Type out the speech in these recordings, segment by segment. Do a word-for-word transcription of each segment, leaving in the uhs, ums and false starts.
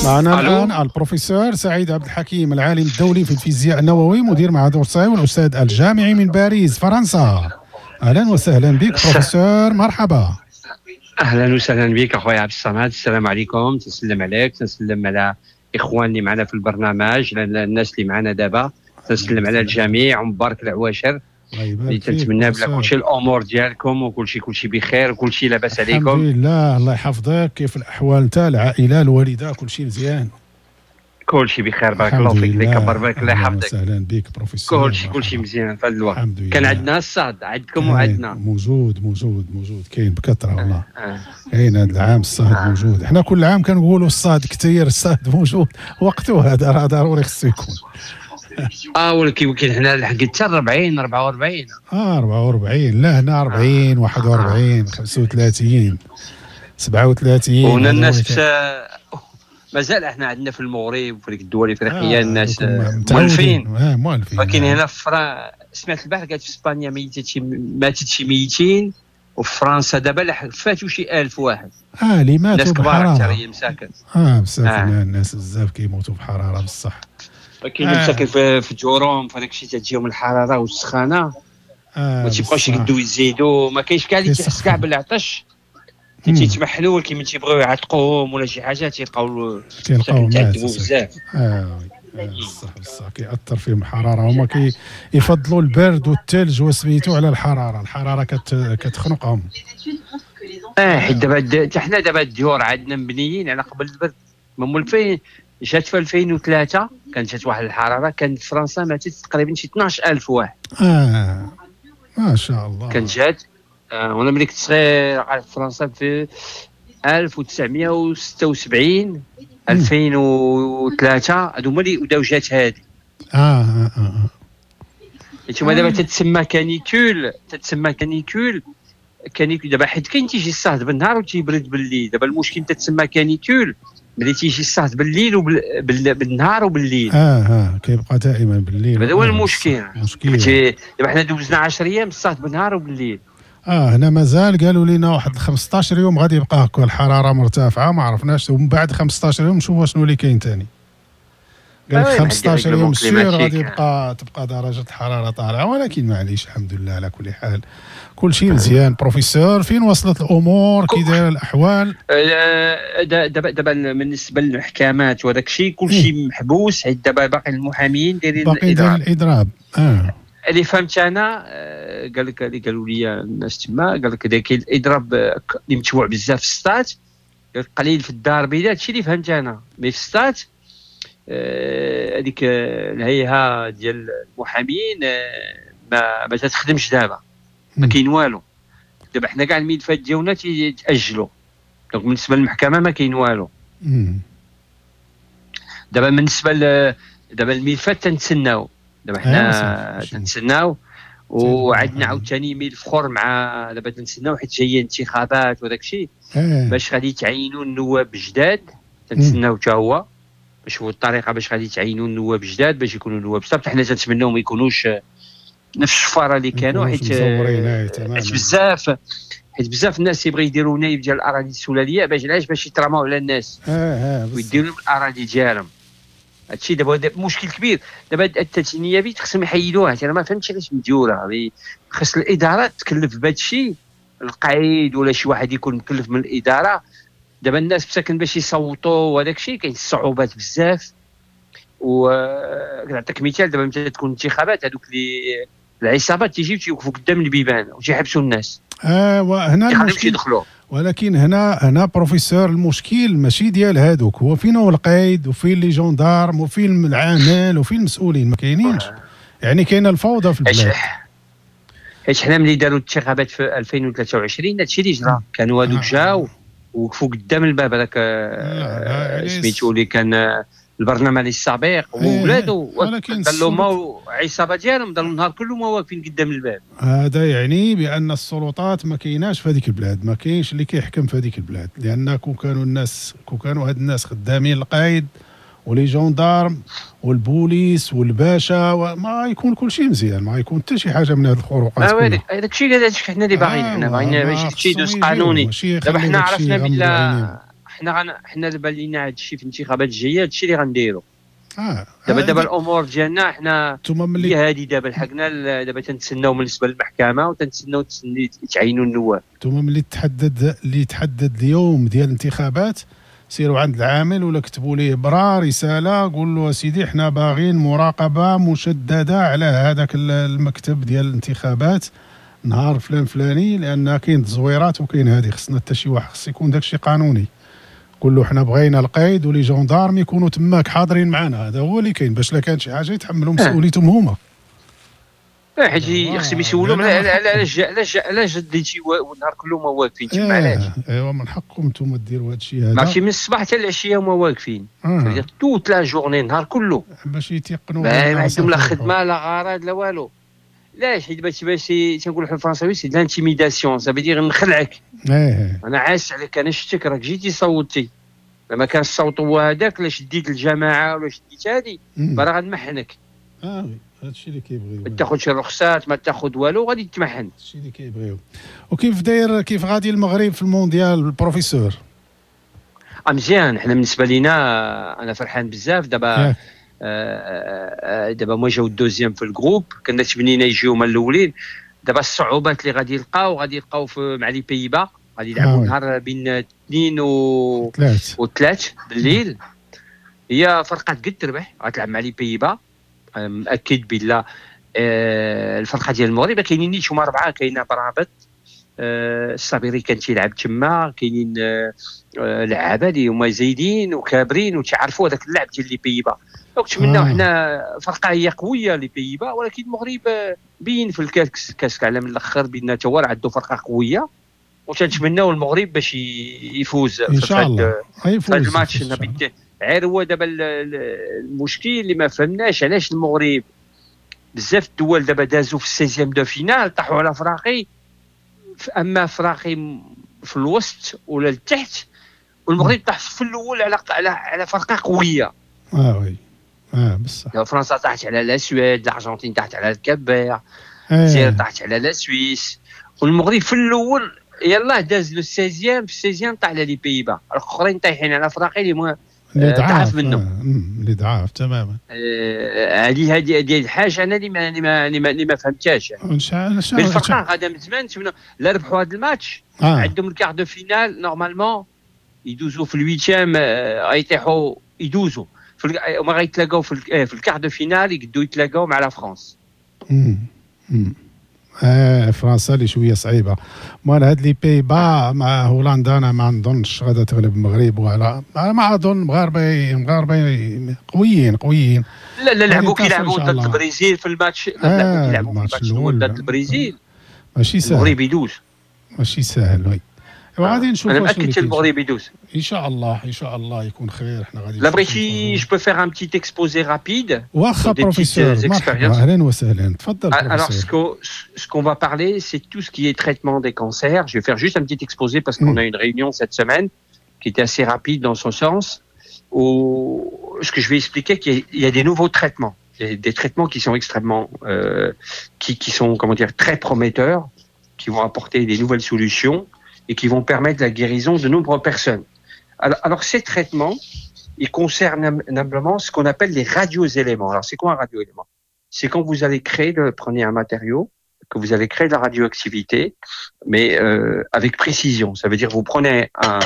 معنا ألو. الآن البروفيسور سعيد عبد الحكيم، العالم الدولي في الفيزياء النووي، مدير معهد أورساي والأستاذ الجامعي من باريس فرنسا. أهلا وسهلا بك بروفيسور، مرحبا. اهلا وسهلا بك اخويا عبد الصمد، السلام عليكم، تسلم عليك، تسلم على اخواني اللي معنا في البرنامج، الناس اللي معنا دابا، تسلم على الجميع ومبارك العواشر اللي تنتمنى بلا كلشي الامور ديالكم وكلشي كلشي بخير وكلشي لاباس عليكم. الحمد لله، الله يحفظك. كيف الاحوال نتاع العائله الوالده؟ كلشي مزيان؟ كلشي بخير، بارك الله فيك، الله يكبر بك، الله يحفظك. اهلا بك بروفيسور. كلشي كلشي مزيان في هذا الوقت. كان عندنا الصاد عندكم وعندنا موجود موجود موجود كاين بكثره والله. كاين هذا العام الصاد آه. موجود. احنا كل عام كنقولوا الصاد كثير، الصاد موجود، وقته هذا راه ضروري خصو يكون. اه ولكن كاين هنا لحق حتى أربعين أربعة وأربعين. اه أربعة وأربعين، لا هنا أربعين، واحد وأربعين، خمسة وثلاثين، سبعة وثلاثين. وهنا الناس مازال احنا عندنا في المغرب وفي الدول الافريقيه آه الناس مولفين اه مولفين. ولكن هنا في فرنسا سمعت البارح قالت في اسبانيا ميتات شي ماتت شي ميتين، وفي فرنسا دابا فاتوا شي ألف واحد. اه اللي ماتوا بحراره. الناس كبار مساكن. اه بزاف آه. الناس بزاف كيموتوا بحراره بصح. كاين اللي مساكن في, في جوروم في هذاك الشيء تجيهم الحراره والسخانه آه ما تيبقاوش يقدوا يزيدوا، ما كاينش كاع اللي تيحس كاع بالعطش تيتمحلوا، ولكن من تيبغيو يعتقوهم ولا شي حاجه تيلقاو تيلقاو تعذبوا بزاف. اه بصح بصح كيأثر فيهم الحراره. هما كيفضلوا البرد والثلج وسميتو على الحراره، الحراره كت كتخنقهم. اه حيت دابا حنا دابا الديور عندنا مبنيين على قبل البرد. من ألفين جات في ألفين وثلاثة كانت جات واحد الحراره، كانت في فرنسا ماتت تقريبا شي اثناش ألف واحد. اه ما شاء الله. كانت جات آه وانا ملي كنت صغير في فرنسا في ألف وتسعمائة وستة وسبعين ألفين وثلاثة هادو هما اللي بداو جات هادي. اه اه اه انتما دابا تتسمى كانيكول، تتسمى كانيكول كانيكول دابا حيت كاين تيجي الصهد بالنهار وتيبرد بالليل. دابا المشكل تتسمى كانيكول ملي تيجي الصهد بالليل وبالنهار وبالليل. اه اه كيبقى دائما بالليل. هذا هو المشكل. المشكل دابا حنا دوزنا عشرة ايام الصهد بالنهار وبالليل. اه هنا مازال قالوا لنا واحد خمسطاش يوم غادي يبقى هكا الحراره مرتفعه، ما عرفناش، ومن بعد خمسطاش يوم نشوفوا شنو اللي كاين ثاني. قال لك خمسطاش يوم سير غادي يبقى تبقى درجه الحراره طالعه، ولكن معليش الحمد لله على كل حال كل شيء مزيان. بروفيسور فين وصلت الامور؟ كي دايره الاحوال؟ دابا دابا بالنسبه للمحكمات وداك الشيء كل شيء محبوس، حيت دابا باقي المحامين دايرين باقي داير الاضراب. اه اللي فهمت انا قال لك اللي قالوا لي الناس تما، قال لك كاين الاضراب اللي متبوع بزاف في السطات، قليل في الدار البيضاء. هادشي اللي فهمت انا. مي في السطات هذيك آه الهيئه ديال المحامين آه ما ما تخدمش دابا، ما كاين والو. دابا حنا كاع الملفات ديالنا تاجلوا، دونك بالنسبه للمحكمه ما كاين والو. دابا بالنسبه دابا الملفات تنتسناو، دابا حنا تنتسناو، وعندنا عاوتاني ملف اخر مع دابا تنتسناو حيت جايه انتخابات وداك الشيء باش غادي تعينوا النواب جداد. تنتسناو حتى هو باش هو الطريقه باش غادي تعينوا النواب جداد باش يكونوا نواب صافي. حنا تنتمناو ما يكونوش نفس الشفاره اللي كانوا، حيت حيت بزاف حيت بزاف الناس يبغي يديروا نايب ديال الاراضي السلاليه باش علاش باش يترماو على الناس اه اه ويديروا الاراضي ديالهم. هادشي دابا مشكل كبير. دابا التاتينيه خصهم يحيدوها. انا ما فهمتش علاش مديوره. خص الاداره تكلف بهذا الشيء، القايد ولا شي واحد يكون مكلف من الاداره. دابا الناس مساكن باش يصوتوا وهذاك الشيء كاين صعوبات بزاف. ونعطيك مثال، دابا متى تكون انتخابات هذوك اللي العصابات تيجيو تيوقفوا قدام البيبان وتيحبسوا الناس. اه وهنا المشكل يدخلوا. ولكن هنا هنا بروفيسور المشكل ماشي ديال هادوك، هو فين هو القايد وفين لي جوندارم وفين العامل وفين المسؤولين؟ ما كاينينش. يعني كاينه الفوضى في البلاد. حيت حنا ملي داروا الانتخابات في ألفين وثلاثة وعشرين هادشي اللي جرى، كانوا هادوك جاو وقفوا قدام الباب هذاك سميتو اللي كان البرلماني السابق وولادو، قال لهم عصابه ديالهم ضلوا النهار كله ما واقفين قدام الباب. هذا يعني بان السلطات ما كايناش في هذيك البلاد، ما كاينش اللي كيحكم في هذيك البلاد، لان كون كانوا الناس كون كانوا هاد الناس خدامين القايد ولي جوندارم والبوليس والباشا وما يكون كل شيء مزيان، ما يكون حتى شي حاجه من هذه الخروقات. هذاك هذاك الشيء هذاك حنا اللي باغيين، حنا باغيين باش شي يدوز قانوني. دابا حنا عرفنا بلا حنا حنا دابا لينا هذا الشيء في الانتخابات الجايه، هذا الشيء اللي غنديروا. اه دابا دابا الامور ديالنا حنا انتم ملي هي هذه دابا لحقنا دابا تنتسناو بالنسبه للمحكمه وتنتسناو يتعينوا النواب. انتم ملي تحدد اللي تحدد اليوم ديال الانتخابات سيروا عند العامل ولا كتبوا ليه برا رساله قول له سيدي حنا باغيين مراقبه مشدده على هذاك المكتب ديال الانتخابات نهار فلان فلاني، لان كاين تزويرات وكاين هذه، خصنا حتى شي واحد خص يكون داك الشيء قانوني. قول له حنا بغينا القيد ولي جوندارم يكونوا تماك حاضرين معنا، هذا هو اللي كاين باش لا كان شي حاجه يتحملوا مسؤوليتهم هما. اه حيت خصهم يسولوا علاش علاش علاش ديتي النهار كله ما واقفين تما، علاش؟ ايوا من حقكم انتم ديروا هذا الشيء هذا، ماشي من الصباح حتى العشيه هما واقفين، آه. توت لا جورني النهار كله باش يتيقنوا ما عندهم لا خدمه لا غرض لا والو. علاش؟ حيت باش باش تنقولوا بالفرنساوي سي لانتيميداسيون، سا فيدير نخلعك. ايه انا عايش عليك، انا شفتك راك جيتي صوتي، ما كانش الصوت هو هذاك، لا شديت الجماعه ولا شديت هذه راه غنمحنك. اه وي هذا الشيء اللي كيبغيو، ما تاخذش الرخصات ما تاخذ والو، غادي تمحن. هذا الشيء اللي كيبغيو. وكيف داير كيف غادي المغرب في المونديال البروفيسور؟ اه مزيان، حنا بالنسبه لينا انا فرحان بزاف. دابا آه دابا ما جاو الدوزيام في الجروب، كنا تبنينا يجيو هما الاولين. دابا الصعوبات اللي غادي يلقاو غادي يلقاو في مع لي بيبا، غادي يلعبوا نهار بين اثنين و ثلاث وثلاث بالليل. هي فرقه قد تربح، غتلعب مع لي بيبا مأكد بالله. آه الفرقه ديال المغرب كاينين نيت هما اربعه، كاينه برابط آه الصابري كان تيلعب تما، كاينين آه لعابه اللي هما زايدين وكابرين وتعرفوا هذاك اللعب ديال لي بيبا. وكنتمناو حنا فرقه هي قويه لي بيبا، ولكن المغرب بين في الكاس كاس العالم الاخر بيننا تا هو عنده فرقه قويه، وتنتمناو المغرب باش يفوز ان شاء الله في هذا الماتش. غير هو دابا المشكل اللي ما فهمناش علاش المغرب بزاف الدول دابا دازوا في السيزيام دو فينال طاحوا على فراقي، اما فراقي في الوسط ولا لتحت، والمغرب طاح في الاول على على على فرقه قويه. اه وي اه بصح فرنسا طاحت على لا سويد، الارجنتين طاحت على الكبير، الجزائر طاحت على لا سويس، والمغرب في الاول يلاه داز لو سيزيام، في السيزيام طاح على لي بيبا، الاخرين طايحين على فراقي اللي اللي ضعاف منهم، اللي ضعاف تماما. هذه هذه هذه الحاجه انا اللي ما اللي ما, ما فهمتهاش. ان شاء الله بالفرقه غادا من زمان تمنى لا ربحوا هذا الماتش. آه. عندهم الكار دو فينال نورمالمون يدوزوا في الويتيام، غيطيحوا يدوزوا وما غيتلاقاو في في الكار دو فينال، يقدروا يتلاقاو مع لا فرنسا. امم اه فرنسا اللي شويه صعيبه. مال هاد لي بيبا مع هولندا انا ما نظنش غادا تغلب المغرب، وعلى ما اظن المغاربه المغاربه قويين قويين. لا لا لعبوا كيلعبوا ضد البرازيل في الماتش، آه لعبوا في الماتش الاول ضد البرازيل، ماشي سهل. المغرب يدوز ماشي سهل. وي وغادي نشوف. انا مأكد المغرب يدوز ان شاء الله، ان شاء الله يكون خير. احنا غادي لا بغيتي جو بو فير ان بتيت اكسبوزي رابيد. واخا بروفيسور، اهلا وسهلا، تفضل. Alors ce qu'on ce qu'on va parler, c'est tout ce qui est traitement des cancers. Je vais faire juste un petit exposé parce qu'on a une réunion cette semaine qui était assez rapide dans son sens. Où ce que je vais expliquer, qu'il y a des nouveaux traitements, des, des traitements qui sont extrêmement, euh, qui qui sont comment dire très prometteurs, qui vont apporter des nouvelles solutions et qui vont permettre la guérison de nombreuses personnes. Alors, alors ces traitements, ils concernent notamment ce qu'on appelle les radioéléments. Alors c'est quoi un radioélément? C'est quand vous allez créer, le, prenez un matériau, que vous allez créer de la radioactivité, mais euh, avec précision. Ça veut dire vous prenez un,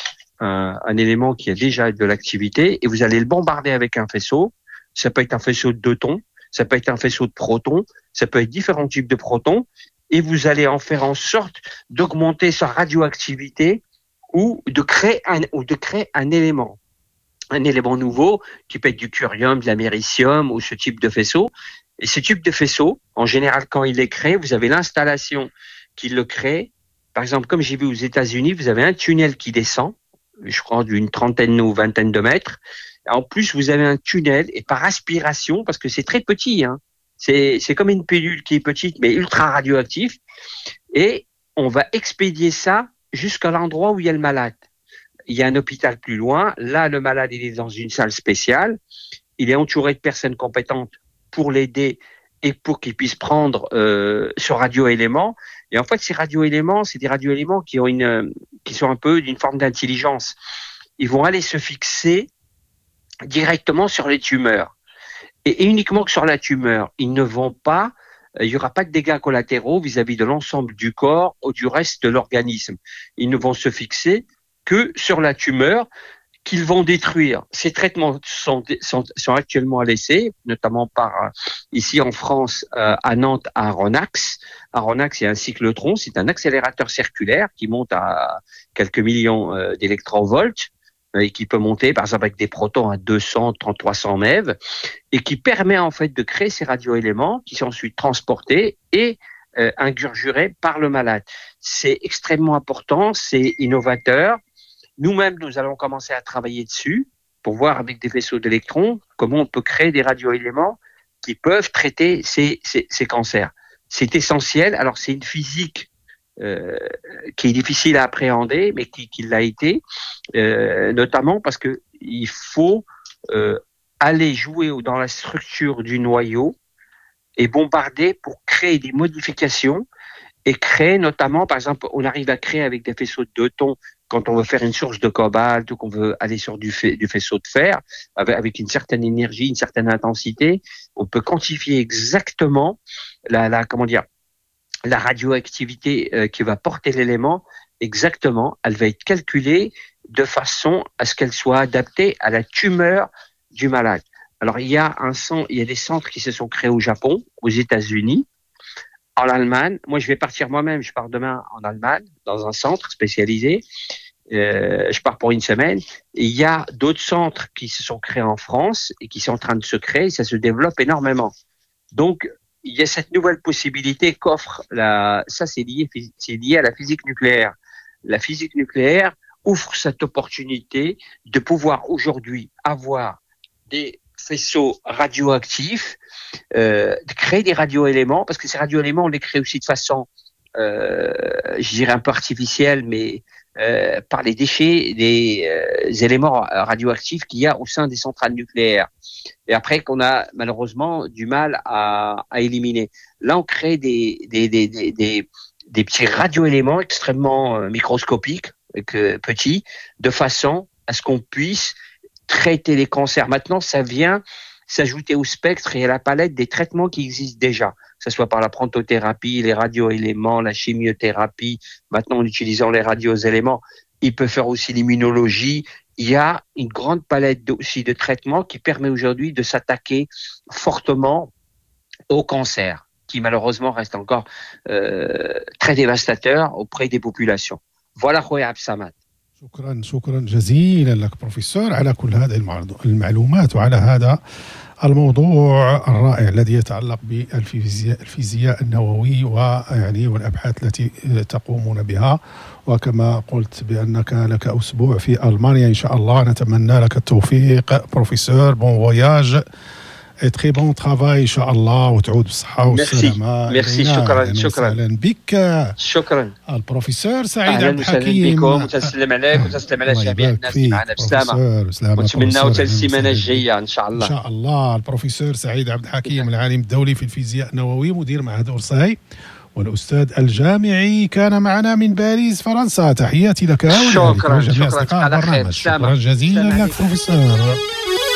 un, un élément qui a déjà de l'activité et vous allez le bombarder avec un faisceau. Ça peut être un faisceau de deutons, ça peut être un faisceau de protons, ça peut être différents types de protons, et vous allez en faire en sorte d'augmenter sa radioactivité ou de créer un, ou de créer un élément. Un élément nouveau qui peut être du curium, de l'américium ou ce type de faisceau. Et ce type de faisceau, en général, quand il est créé, vous avez l'installation qui le crée. Par exemple, comme j'ai vu aux États-Unis, vous avez un tunnel qui descend, je crois d'une trentaine ou vingtaine de mètres. En plus, vous avez un tunnel et par aspiration, parce que c'est très petit, hein, c'est, c'est comme une pilule qui est petite mais ultra radioactive. Et on va expédier ça jusqu'à l'endroit où il y a le malade. Il y a un hôpital plus loin. Là, le malade, il est dans une salle spéciale. Il est entouré de personnes compétentes pour l'aider et pour qu'il puisse prendre euh, ce radioélément. Et en fait, ces radioéléments, c'est des radioéléments qui ont une, qui sont un peu d'une forme d'intelligence. ils vont aller se fixer directement sur les tumeurs. Et, et uniquement que sur la tumeur. Ils ne vont pas, il n'y aura pas de dégâts collatéraux vis-à-vis de l'ensemble du corps ou du reste de l'organisme. Ils ne vont se fixer que sur la tumeur qu'ils vont détruire. Ces traitements sont, sont, sont actuellement à l'essai, notamment par, ici en France, euh, à Nantes, à Ronax. À Ronax, il y a un cyclotron, c'est un accélérateur circulaire qui monte à quelques millions euh, d'électronvolts et qui peut monter, par exemple, avec des protons à deux cents, trois cents MeV, et qui permet en fait de créer ces radioéléments qui sont ensuite transportés et euh, ingurgirés par le malade. C'est extrêmement important, c'est innovateur. Nous-mêmes, nous allons commencer à travailler dessus pour voir avec des vaisseaux d'électrons comment on peut créer des radioéléments qui peuvent traiter ces, ces, ces cancers. C'est essentiel. Alors, c'est une physique euh, qui est difficile à appréhender, mais qui, qui l'a été, euh, notamment parce que il faut euh, aller jouer dans la structure du noyau et bombarder pour créer des modifications et créer notamment, par exemple, on arrive à créer avec des faisceaux de deux tons quand on veut faire une source de cobalt ou qu'on veut aller sur du, fa- du faisceau de fer avec, avec une certaine énergie, une certaine intensité, on peut quantifier exactement la, la comment dire, la radioactivité euh, qui va porter l'élément. Exactement, elle va être calculée de façon à ce qu'elle soit adaptée à la tumeur du malade. Alors il y a un centre, il y a des centres qui se sont créés au Japon, aux États-Unis, en Allemagne. Moi, je vais partir moi-même. Je pars demain en Allemagne, dans un centre spécialisé. Euh, je pars pour une semaine. Et il y a d'autres centres qui se sont créés en France et qui sont en train de se créer. Ça se développe énormément. Donc, il y a cette nouvelle possibilité qu'offre la. Ça, c'est lié, c'est lié à la physique nucléaire. La physique nucléaire ouvre cette opportunité de pouvoir aujourd'hui avoir des faisceaux radioactifs, euh, de créer des radioéléments, parce que ces radioéléments, on les crée aussi de façon, euh, je dirais un peu artificielle, mais euh, par les déchets des euh, éléments radioactifs qu'il y a au sein des centrales nucléaires. Et après qu'on a malheureusement du mal à, à éliminer. Là, on crée des, des, des, des, des, des petits radioéléments extrêmement euh, microscopiques, euh, petits, de façon à ce qu'on puisse traiter les cancers. Maintenant, ça vient s'ajouter au spectre et à la palette des traitements qui existent déjà, que ce soit par la prontothérapie, les radioéléments, la chimiothérapie, maintenant en utilisant les radioéléments. Il peut faire aussi l'immunologie. Il y a une grande palette aussi de traitements qui permet aujourd'hui de s'attaquer fortement au cancer, qui malheureusement reste encore euh, très dévastateur auprès des populations. Voilà, Khoya Absamad. شكرا شكرا جزيلا لك بروفيسور على كل هذه المعلومات وعلى هذا الموضوع الرائع الذي يتعلق بالفيزياء الفيزياء النووي ويعني والابحاث التي تقومون بها. وكما قلت بانك لك اسبوع في المانيا ان شاء الله، نتمنى لك التوفيق بروفيسور. بون فواياج et très bon travail إن شاء الله، وتعود بالصحة والسلامة. ميرسي شكرا شكرا أهلا بك. شكرا البروفيسور سعيد عبد الحكيم. أهلا بكم وتسلم عليك وتسلم على جميع الناس اللي معنا بالسلامة، ونتمناو حتى السيمانة الجاية إن شاء الله. إن شاء الله. البروفيسور سعيد عبد الحكيم العالم الدولي في الفيزياء النووي، مدير معهد أورساي والأستاذ الجامعي، كان معنا من باريس فرنسا. تحياتي لك شكرا وجميع أصدقاء البرنامج. شكرا جزيلا لك بروفيسور.